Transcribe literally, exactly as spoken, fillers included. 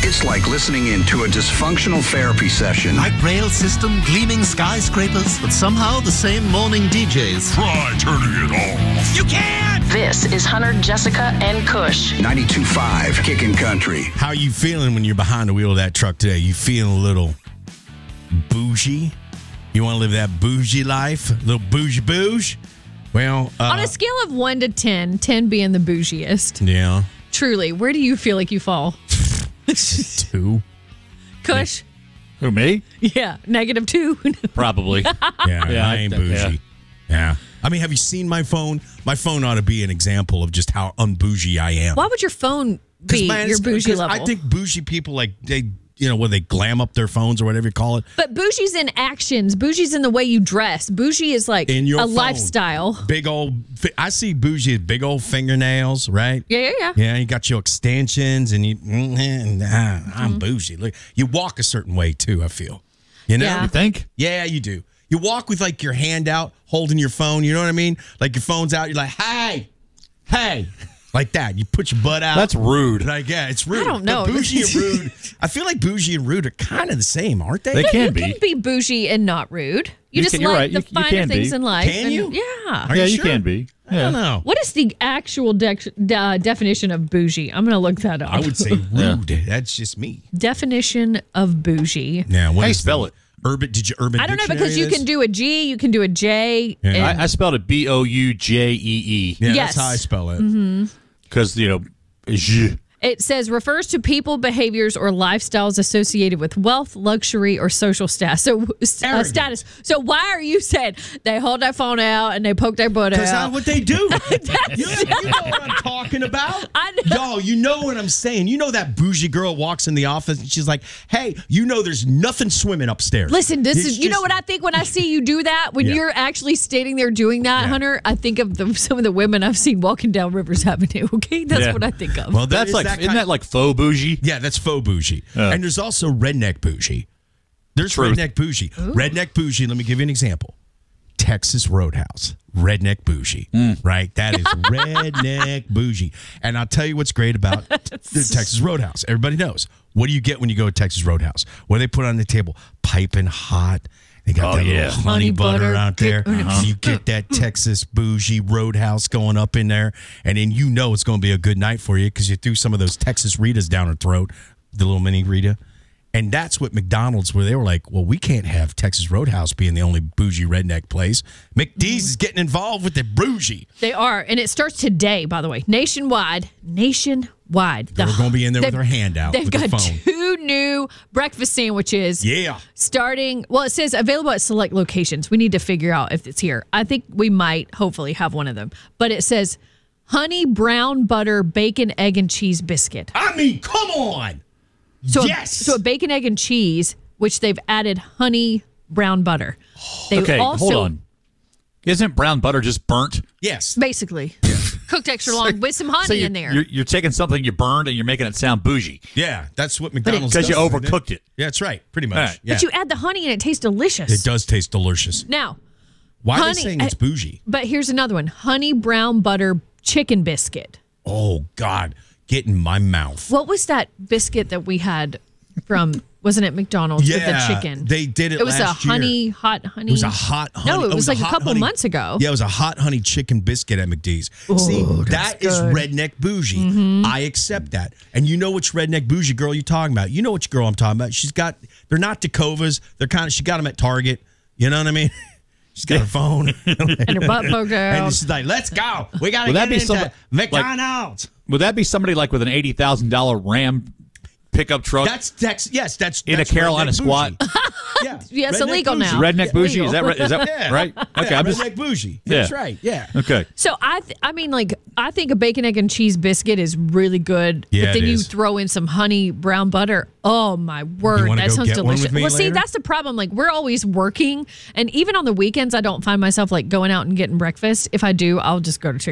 It's like listening into a dysfunctional therapy session. Light rail system, gleaming skyscrapers, but somehow the same morning D Js. Try turning it off. You can't! This is Hunter, Jessica, and Kush. ninety-two point five Kickin' Country. How you feeling when you're behind the wheel of that truck today? You feeling a little bougie? You want to live that bougie life? A little bougie bouge? Well, uh, on a scale of one to ten, ten being the bougiest. Yeah. Truly, where do you feel like you fall? Two. Kush? Who, me? Yeah, negative two. Probably. Yeah, Yeah, I ain't I- bougie. yeah. Yeah. I mean, have you seen my phone? My phone ought to be an example of just how unbougie I am. Why would your phone 'Cause, be man, your it's- bougie 'cause level? I think bougie people, like, they, you know, when they glam up their phones or whatever you call it. But bougie's in actions. Bougie's in the way you dress. Bougie is like In your a phone. lifestyle. Big old, fi- I see bougie as big old fingernails, right? Yeah, yeah, yeah. Yeah, you got your extensions and you, mm, nah, I'm bougie. Look, you walk a certain way too, I feel. You know? Yeah. You think? Yeah, you do. You walk with like your hand out, holding your phone. You know what I mean? Like your phone's out. You're like, hey, hey, like that. You put your butt out. That's rude. Like, yeah, it's rude. I don't know. But bougie and rude. I feel like bougie and rude are kind of the same, aren't they? They You can be. can be bougie and not rude. You, You just can- you're like right. the You- you finer can things be. in life. Can and- you? Yeah. Are yeah, you you sure? can be. I don't Yeah. know. What is the actual dec uh, definition of bougie? I'm going to look that up. I would say rude. That's just me. definition of bougie. Now, what How you is spell the- it? Urban? Did you urban? I don't know Dictionary because you this? can do a G, you can do a J. Yeah. and- I, I spelled it B O U J E E. Yeah, Yes. that's how I spell it. Because, you know, je. It says refers to people, behaviors, or lifestyles associated with wealth, luxury, or social status. So uh, Arrogant. status. So why are you saying they hold their phone out and they poke their butt Because that's out? what they do. you, you know what I'm talking about. I know. Yo, you know what I'm saying. You know that bougie girl walks in the office and she's like, hey, you know there's nothing swimming upstairs. Listen, this It's is, you know just- what I think when I see you do that? When Yeah. you're actually standing there doing that, Yeah. Hunter, I think of the, some of the women I've seen walking down Rivers Avenue, okay? That's Yeah. what I think of. Well, there That's is like, that isn't kind- that like faux bougie? Yeah, that's faux bougie. Yeah. And there's also redneck bougie. There's Truth. redneck bougie. Redneck bougie, let me give you an example. Texas Roadhouse. Redneck bougie. Right? That is redneck bougie. And I'll tell you what's great about the Texas Roadhouse. Everybody knows. What do you get when you go to Texas Roadhouse? What do they put on the table? Piping hot. They got Oh, that yeah. little honey, Honey butter, butter. out there. Uh-huh. You get that Texas bougie Roadhouse going up in there, and then you know it's going to be a good night for you because you threw some of those Texas Ritas down her throat, the little mini Rita. And that's what McDonald's, where they were like, well, we can't have Texas Roadhouse being the only bougie redneck place. McDee's is getting involved with the bougie. They are. And it starts today, by the way. Nationwide. Nationwide. They're going to be in there with they've- their hand out They've with got the phone. two new breakfast sandwiches. Yeah. Starting, well, it says available at select locations. We need to figure out if it's here. I think we might hopefully have one of them. But it says honey brown butter bacon egg and cheese biscuit. I mean, come on. So yes. A, so a bacon egg and cheese, which they've added honey brown butter. They Okay, also, hold on. Isn't brown butter just burnt? yes. Basically, cooked extra long with some honey So you're, in there. You're, you're taking something you burned and you're making it sound bougie Yeah, that's what McDonald's because you does, isn't it? overcooked it. Yeah, that's right. Pretty much. All right. Yeah. But you add the honey and it tastes delicious. It does taste delicious. Now, Why are honey- they saying it's bougie? but here's another one: honey brown butter chicken biscuit. Oh, God. Get in my mouth. What was that biscuit that we had from? Wasn't it McDonald's with the Yeah, chicken? they did it It was last a year. honey, hot honey. It was a hot honey. No, it oh, was, a like a hot couple honey- months ago. Yeah, it was a hot honey chicken biscuit at McDee's. See, that is good. redneck bougie. Mm-hmm. I accept that. And you know which redneck bougie girl you're talking about. You know which girl I'm talking about. She's got, they're not Tacovas. They're kind of, she got them at Target. You know what I mean? She's got her phone. And her butt poked And out. she's like, let's go. We got to Would that get be into somebody- like- McDonald's. Would that be somebody like with an eighty thousand dollars Ram pickup truck That's, that's, yes, that's. in a that's Carolina redneck squat? bougie. Yeah. Yeah, it's Redneck illegal bougie. now. Redneck bougie? Is that Legal. right? Is that Yeah. right? Okay, Yeah, I'm just redneck bougie. Yeah. That's right. Yeah. okay. So I, th- I mean, like I think a bacon, egg, and cheese biscuit is really good. Yeah, but then it you is. throw in some honey brown butter. Oh my word, wanna that go sounds get one with delicious. me Well, see, later? that's the problem. Like we're always working, and even on the weekends, I don't find myself like going out and getting breakfast. If I do, I'll just go to Chick.